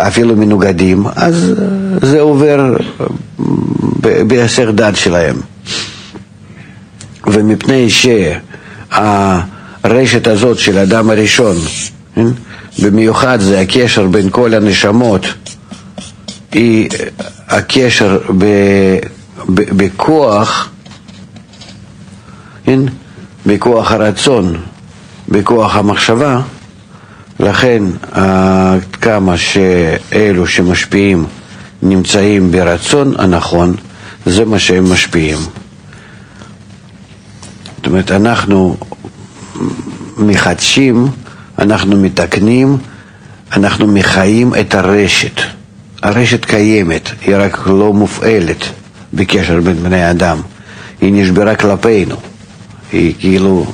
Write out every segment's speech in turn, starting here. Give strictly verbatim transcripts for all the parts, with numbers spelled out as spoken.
אפילו מנוגדים, אז זה עובר בהיסח דעת שלהם. ומפני שהרשת הזאת של האדם הראשון, במיוחד זה הקשר בין כל הנשמות, היא הקשר ב, ב, בכוח, בכוח הרצון, בכוח המחשבה, לכן כמה שאלו שמשפיעים נמצאים ברצון הנכון, זה מה שהם משפיעים. זאת אומרת, אנחנו מחדשים, אנחנו מתקנים, אנחנו מחיים את הרשת. הרשת קיימת, היא רק לא מופעלת בקשר בין בני אדם. היא נשברה כלפינו. היא כאילו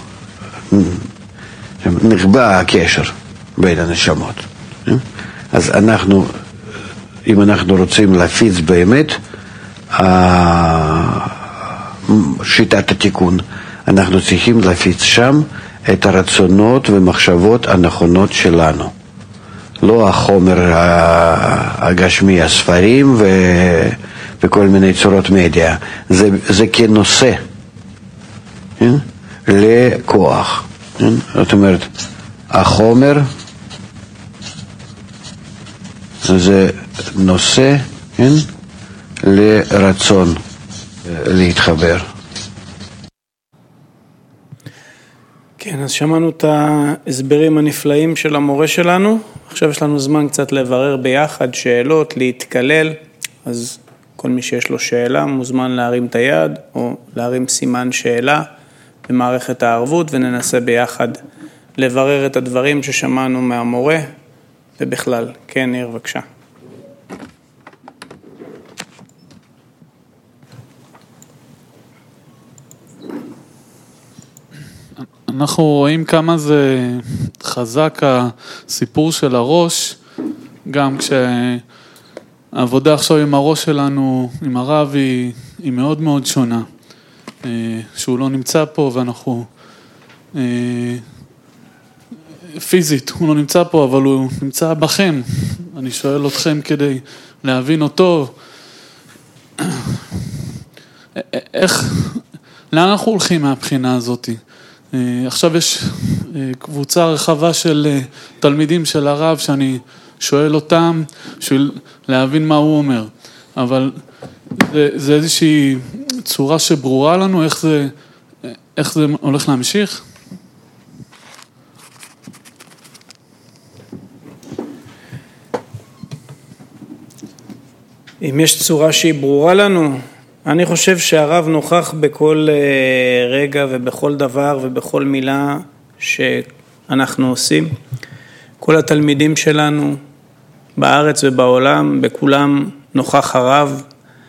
נחבא הקשר בין הנשמות. אז אנחנו, אם אנחנו רוצים להפיץ באמת שיטת התיקון, אנחנו צריכים להפיץ שם את הרצונות ומחשבות הנכונות שלנו. לא החומר הגשמי, הספרים ו... וכל מיני צורות מדיה. זה, זה כנושא כן? לכוח. כן? זאת אומרת, החומר זה נושא כן? לרצון להתחבר. כן, אז שמענו את ההסברים הנפלאים של המורה שלנו. עכשיו יש לנו זמן קצת לברר ביחד שאלות, להתקלל. אז כל מי שיש לו שאלה מוזמן להרים את היד או להרים סימן שאלה במערכת הערבות, וננסה ביחד לברר את הדברים ששמענו מהמורה ובכלל. כן, ניר, בבקשה. אנחנו רואים כמה זה חזק הסיפור של הראש, גם כשהעבודה עכשיו עם הראש שלנו, עם הרב, היא, היא מאוד מאוד שונה. שהוא לא נמצא פה ואנחנו, פיזית הוא לא נמצא פה, אבל הוא נמצא בכם. אני שואל אתכם כדי להבין אותו. איך, לאן אנחנו הולכים מהבחינה הזאת? עכשיו יש קבוצה רחבה של תלמידים של הרב שאני שואל אותם בשביל להבין מה הוא אומר, אבל זה, זה איזושהי צורה שברורה לנו איך זה, איך זה הולך להמשיך? אם יש צורה שהיא ברורה לנו, אני חושב שהרב נוכח בכל רגע ובכל דבר ובכל מילה שאנחנו עושים. כל התלמידים שלנו בארץ ובעולם, בכולם נוכח הרב,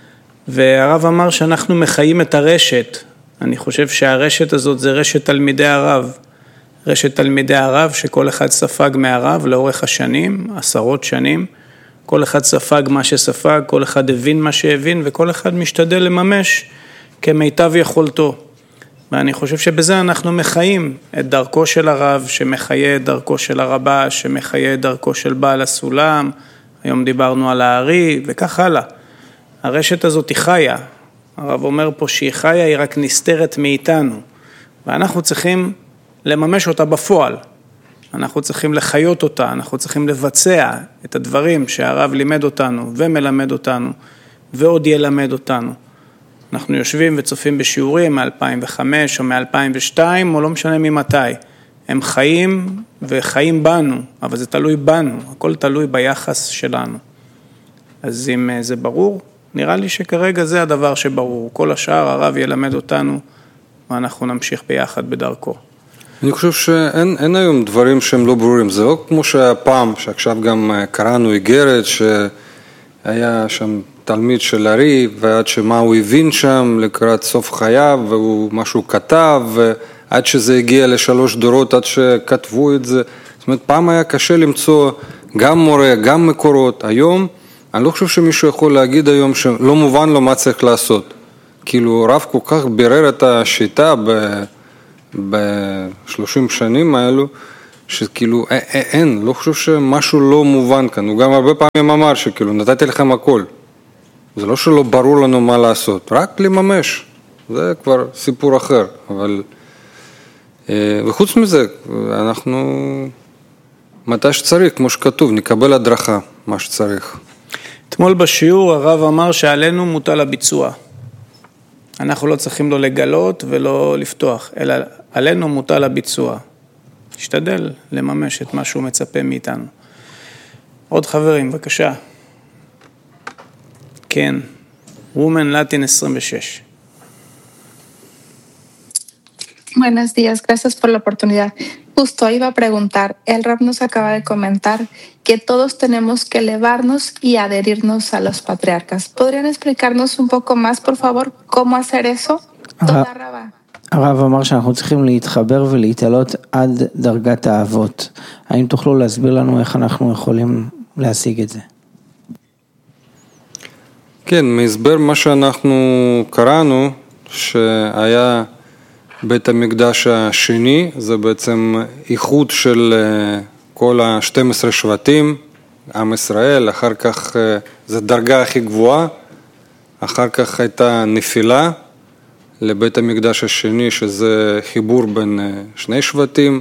והרב אמר שאנחנו מחיים את הרשת. אני חושב שהרשת הזאת זה רשת תלמידי הרב. רשת תלמידי הרב שכל אחד ספג מהרב לאורך השנים, עשרות שנים. כל אחד ספג מה שספג, כל אחד הבין מה שהבין, וכל אחד משתדל לממש כמיטב יכולתו. ואני חושב שבזה אנחנו מחיים את דרכו של הרב, שמחיה את דרכו של הרבה, שמחיה את דרכו של בעל הסולם. היום דיברנו על הארי, וכך הלאה. הרשת הזאת היא חיה. הרב אומר פה שהיא חיה, היא רק נסתרת מאיתנו. ואנחנו צריכים לממש אותה בפועל. אנחנו צריכים לחיות אותה, אנחנו צריכים לבצע את הדברים שהרב לימד אותנו ומלמד אותנו ועוד ילמד אותנו. אנחנו יושבים וצופים בשיעורים מ-אלפיים וחמש או מ-אלפיים ושתיים או לא משנה ממתי. הם חיים וחיים בנו, אבל זה תלוי בנו, הכל תלוי ביחס שלנו. אז אם זה ברור, נראה לי שכרגע זה הדבר שברור. כל השאר הרב ילמד אותנו ואנחנו נמשיך ביחד בדרכו. אני חושב שאין אין היום דברים שהם לא ברורים. זה לא כמו שהפעם, שעכשיו גם קראנו איגרת, שהיה שם תלמיד של ארי, ועד שמה הוא הבין שם לקראת סוף חייו, והוא משהו כתב, ועד שזה הגיע לשלוש דורות, עד שכתבו את זה. זאת אומרת, פעם היה קשה למצוא גם מורה, גם מקורות. היום, אני לא חושב שמישהו יכול להגיד היום שלא מובן לו מה צריך לעשות. כאילו, רב כל כך בירר את השיטה ב... בשלושים שנים האלו, שכאילו אין, לא חושב שמשהו לא מובן כאן, הוא גם הרבה פעמים אמר שכאילו נתתי לכם הכל, זה לא שלא ברור לנו מה לעשות, רק לממש, זה כבר סיפור אחר, אבל וחוץ מזה, אנחנו מתי שצריך, כמו שכתוב, נקבל הדרכה, מה שצריך. אתמול בשיעור הרב אמר שעלינו מוטל הביצוע. אנחנו לא צריכים לא לגלות ולא לפתוח, אלא עלינו מוטל הביצוע. תשתדל לממש את מה שהוא מצפה מאיתנו. עוד חברים, בבקשה. כן, וומן לטין עשרים ושש. Buenos días, gracias por la oportunidad. Justo iba a preguntar, el Rab nos acaba de comentar que todos tenemos que elevarnos y adherirnos a los patriarcas. ¿Podrían explicarnos un poco más, por favor, cómo hacer eso? Toda Rabá. הרב אמר שאנחנו צריכים להתחבר ולהתעלות עד דרגת האבות. האם תוכלו להסביר לנו איך אנחנו יכולים להשיג את זה? כן, מהסבר מה שאנחנו קראנו, שהיה בית המקדש השני, זה בעצם איחוד של כל ה-שנים עשר שבטים, עם ישראל, אחר כך זה דרגה הכי גבוהה, אחר כך הייתה נפילה לבית המקדש השני, שזה חיבור בין שני שבטים,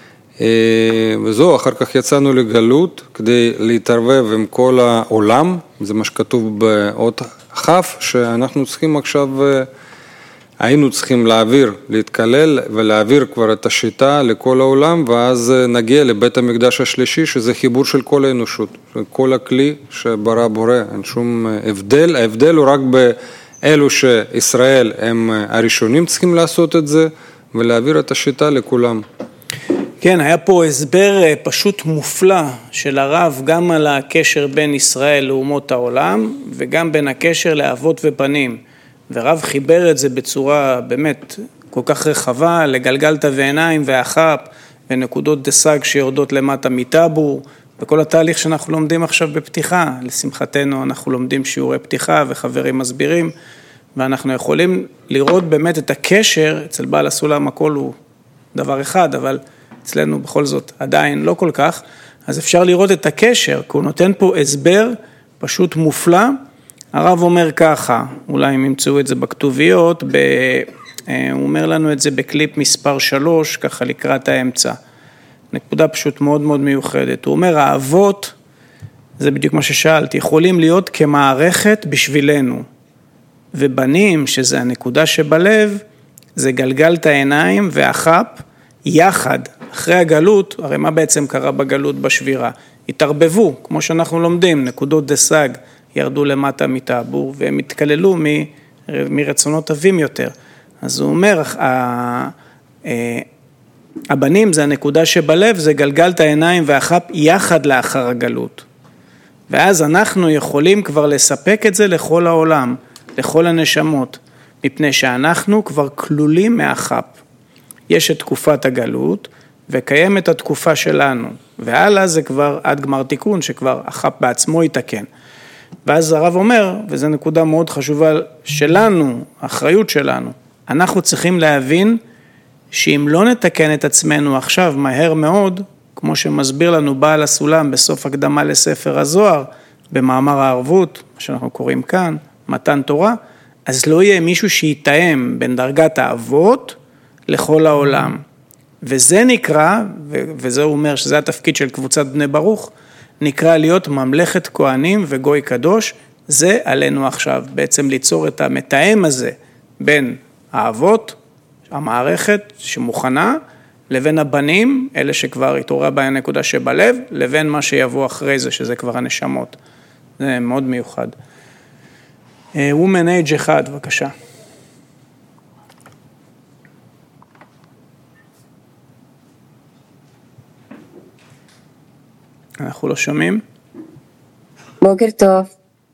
וזהו, אחר כך יצאנו לגלות כדי להתערבב עם כל העולם, זה מה שכתוב באות חף, שאנחנו צריכים עכשיו, היינו צריכים להעביר, להתקלל ולהעביר כבר את השיטה לכל העולם, ואז נגיע לבית המקדש השלישי, שזה חיבור של כל האנושות, כל הכלי שברא בורא, אין שום הבדל, ההבדל הוא רק באלו שישראל הם הראשונים צריכים לעשות את זה, ולהעביר את השיטה לכולם. כן, היה פה הסבר פשוט מופלא של הרב, גם על הקשר בין ישראל לאומות העולם, וגם בין הקשר לאבות ובנים. ורב חיבר את זה בצורה באמת כל כך רחבה, לגלגלתא ועיניים והחפ, ונקודות דסג שיורדות למטה מטאבור, וכל התהליך שאנחנו לומדים עכשיו בפתיחה. לשמחתנו אנחנו לומדים שיעורי פתיחה וחברים מסבירים, ואנחנו יכולים לראות באמת את הקשר, אצל בעל הסולם הכל הוא דבר אחד, אבל אצלנו בכל זאת עדיין לא כל כך, אז אפשר לראות את הקשר, כי הוא נותן פה הסבר פשוט מופלא. הרב אומר ככה, אולי אם ימצאו את זה בכתוביות, ב... הוא אומר לנו את זה בקליפ מספר שלוש, ככה לקראת האמצע. נקודה פשוט מאוד מאוד מיוחדת. הוא אומר, האבות, זה בדיוק מה ששאלתי, יכולים להיות כמערכת בשבילנו, ובנים, שזה הנקודה שבלב, זה גלגלת העיניים והחפ, יחד, אחרי הגלות, הרי מה בעצם קרה בגלות בשבירה? התערבבו, כמו שאנחנו לומדים, נקודות דסג ירדו למטה מטאבור, והם התקללו מ, מרצונות טובים יותר. אז הוא אומר, הבנים זה הנקודה שבלב, זה גלגלת העיניים והחפ יחד לאחר הגלות. ואז אנחנו יכולים כבר לספק את זה לכל העולם, לכל הנשמות, מפני שאנחנו כבר כלולים מהחפ. יש את תקופת הגלות, וקיימת התקופה שלנו, והלאה זה כבר עד גמר תיקון, שכבר החפ בעצמו יתקן. ואז הרב אומר, וזו נקודה מאוד חשובה שלנו, האחריות שלנו, אנחנו צריכים להבין שאם לא נתקן את עצמנו עכשיו מהר מאוד, כמו שמסביר לנו בעל הסולם בסוף הקדמה לספר הזוהר, במאמר הערבות, שאנחנו קוראים כאן, מתן תורה, אז לא יהיה מישהו שיתאם בין דרגת האבות לכל העולם. וזה נקרא, וזה הוא אומר שזה התפקיד של קבוצת בני ברוך, נקרא להיות ממלכת כהנים וגוי קדוש, זה עלינו עכשיו, בעצם ליצור את המתאם הזה בין האבות, המערכת שמוכנה, לבין הבנים, אלה שכבר התעוררה בהם נקודה שבלב, לבין מה שיבוא אחרי זה, שזה כבר הנשמות. זה מאוד מיוחד. Woman Age אחד, בבקשה. אנחנו לא שומעים. בוקר טוב.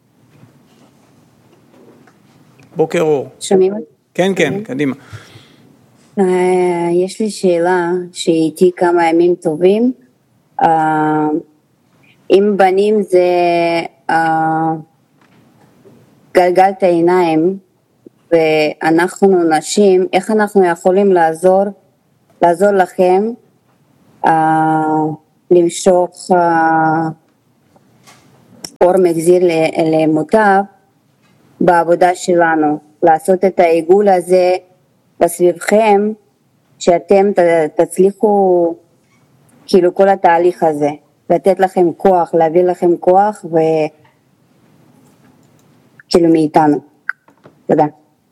בוקר אור. שומעים? כן, כן, קדימה. יש לי שאלה שאיתי כמה ימים טובים. אם בנים זה גלגלת העיניים ואנחנו נשים, איך אנחנו יכולים לעזור, לעזור לכם למשוך אור מחזיר למוטב בעבודה שלנו, לעשות את העיגול הזה בסביבכם, שאתם תצליחו כאילו כל התהליך הזה, לתת לכם כוח, להביא לכם כוח וכאילו מאיתנו. תודה.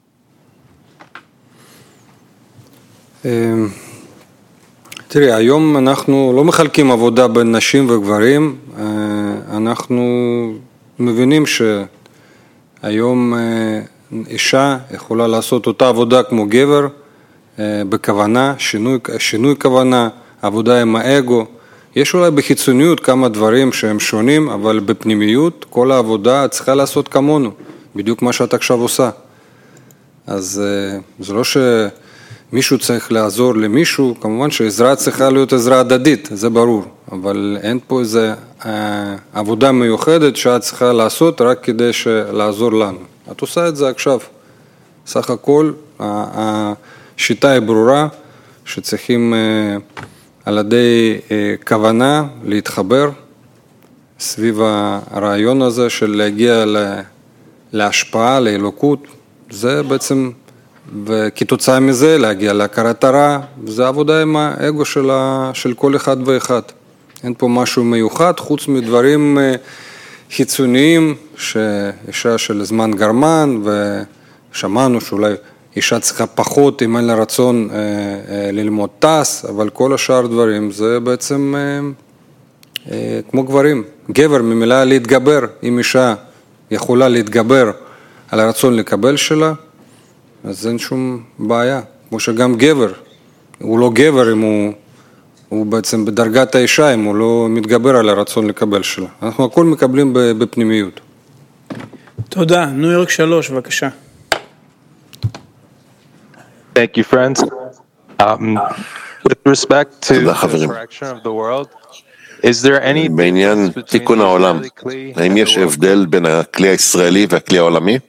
תראי, היום אנחנו לא מחלקים עבודה בין נשים וגברים, אנחנו מבינים שהיום אישה יכולה לעשות אותה עבודה כמו גבר, בכוונה, שינוי, שינוי כוונה, עבודה עם האגו. יש אולי בחיצוניות כמה דברים שהם שונים, אבל בפנימיות כל העבודה צריכה לעשות כמונו, בדיוק מה שאת עכשיו עושה. אז זה לא שמישהו צריך לעזור למישהו, כמובן שעזרה צריכה להיות עזרה הדדית, זה ברור, אבל אין פה איזו עבודה מיוחדת שאת צריכה לעשות רק כדי לעזור לנו. את עושה את זה עכשיו. סך הכל, השיטה היא ברורה, שצריכים על ידי כוונה להתחבר סביב הרעיון הזה של להגיע להשפעה, לאלוקות. זה בעצם, וכתוצאה מזה להגיע להכרת הרע, זה עבודה עם האגו של, של כל אחד ואחד. אין פה משהו מיוחד, חוץ מדברים חיצוניים, שאישה של זמן גרמן, ושמענו שאולי אישה צריכה פחות אם אין לה רצון אה, אה, ללמוד טס, אבל כל השאר דברים זה בעצם אה, אה, כמו גברים. גבר ממילה להתגבר, אם אישה יכולה להתגבר על הרצון לקבל שלה, אז אין שום בעיה. כמו שגם גבר, הוא לא גבר אם הוא, הוא בעצם בדרגת האישה, אם הוא לא מתגבר על הרצון לקבל שלה. אנחנו הכל מקבלים בפנימיות. תודה. ניו יורק שלוש, בבקשה. Thank you, friends. Um, with respect to the correction of the world, is there any בעניין תיקון העולם, האם יש הבדל בין הכלי הישראלי והכלי העולמי?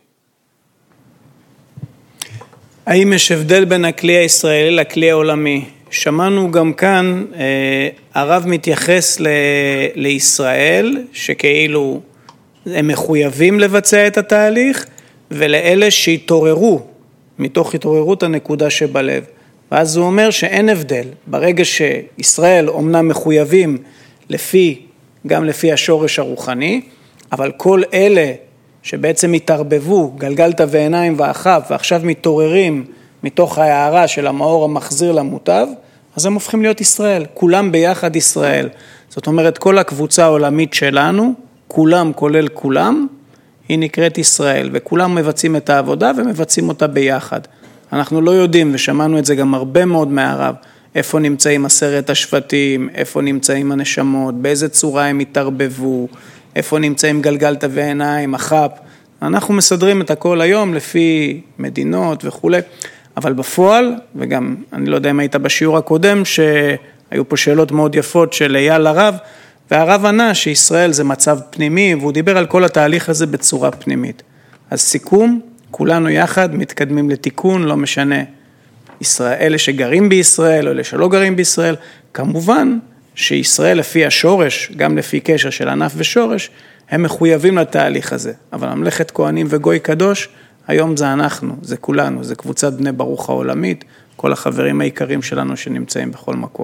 האם יש הבדל בין הכלי הישראלי לכלי העולמי? שמענו גם כאן, הרב מתייחס ל- לישראל, שכאילו הם מחויבים לבצע את התהליך, ולאלה שהתעוררו, מתוך התעוררות הנקודה שבלב. ואז הוא אומר שאין הבדל. ברגע שישראל אומנם מחויבים לפי, גם לפי השורש הרוחני, אבל כל אלה שבעצם התערבבו, גלגלת ועיניים ואחב, ועכשיו מתעוררים מתוך ההערה של המאור המחזיר למוטב, אז הם הופכים להיות ישראל. כולם ביחד ישראל. זאת אומרת, כל הקבוצה העולמית שלנו, כולם כולל כולם, היא נקראת ישראל, וכולם מבצעים את העבודה ומבצעים אותה ביחד. אנחנו לא יודעים, ושמענו את זה גם הרבה מאוד מהרב, איפה נמצאים עשרת השבטים, איפה נמצאים הנשמות, באיזה צורה הם התערבבו, איפה נמצאים גלגלת ועיניים, החפ. אנחנו מסדרים את הכל היום לפי מדינות וכו'. אבל בפועל, וגם אני לא יודע אם היית בשיעור הקודם, שהיו פה שאלות מאוד יפות של אייל הרב, והרב ענה שישראל זה מצב פנימי, והוא דיבר על כל התהליך הזה בצורה פנימית. אז סיכום, כולנו יחד מתקדמים לתיקון, לא משנה, ישראל, אלה שגרים בישראל או אלה שלא גרים בישראל, כמובן שישראל לפי השורש, גם לפי קשר של ענף ושורש, הם מחויבים לתהליך הזה. אבל ממלכת כהנים וגוי קדוש, היום זה אנחנו, זה כולנו, זה קבוצת בני ברוך העולמית, כל החברים העיקרים שלנו שנמצאים בכל מקום.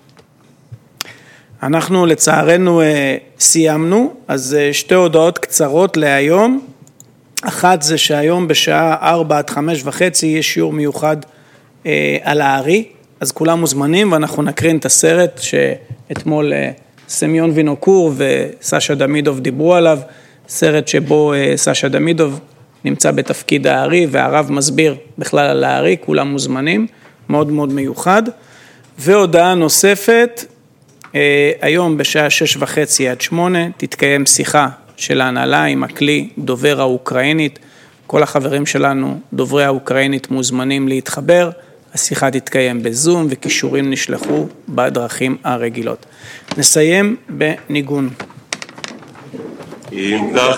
אנחנו לצערנו סיימנו, אז שתי הודעות קצרות להיום. אחת זה שהיום בשעה ארבע עד חמש וחצי יש שיעור מיוחד על הארי, אז כולם מוזמנים ואנחנו נקרין את הסרט שאתמול סמיון וינוקור וסשה דמידוב דיברו עליו, סרט שבו סשה דמידוב נמצא בתפקיד הארי והרב מסביר בכלל על הארי, כולם מוזמנים, מאוד מאוד מיוחד. והודעה נוספת, היום בשעה שש וחצי עד שמונה תתקיים שיחה של ההנהלה עם הכלי דובר האוקראינית, כל החברים שלנו דוברי האוקראינית מוזמנים להתחבר, השיחה תתקיים בזום וקישורים נשלחו בדרכים הרגילות. נסיים בניגון.